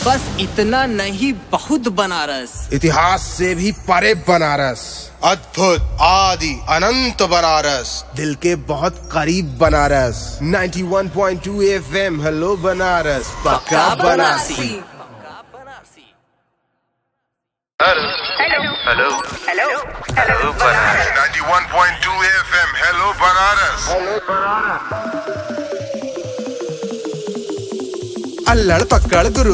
बस इतना नहीं, बहुत बनारस। इतिहास से भी परे बनारस, अद्भुत आदि अनंत बनारस, दिल के बहुत करीब बनारस। 91.2 FM, हेलो बनारस, पक्का Banarasi. Hello hello hello hello Banaras. 91.2 FM, hello Banaras. अल्लड़ पकड़ गुरु।